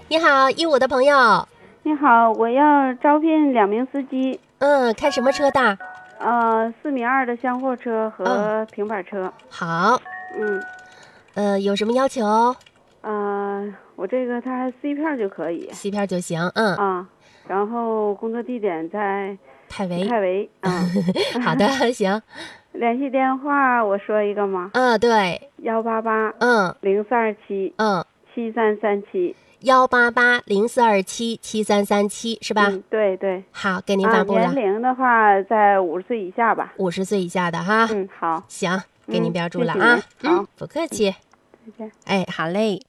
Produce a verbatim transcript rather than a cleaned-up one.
你好，一五的朋友。 你好，我要招聘两名司机。 嗯，看什么车的？ 呃，四米二的厢货车和平板车。 嗯、好。 嗯。 呃，有什么要求？ 呃，我这个它 C 片就可以。 C 片就行。嗯。 啊，然后工作地点在太维。 太维。啊。 好的，行。 联系电话我说一个吗？ 嗯，对。 幺八八。 嗯。 零四二七。 嗯。 七三三七。 幺八八零四二七七三三七是吧？ 嗯，对对。 好，给您发布了。 啊、年龄的话在五十岁以下吧。 五十岁以下的哈。 嗯，好。 行，给您标注了嗯、 啊。 好、 嗯，不客气。 再见。 哎，好嘞。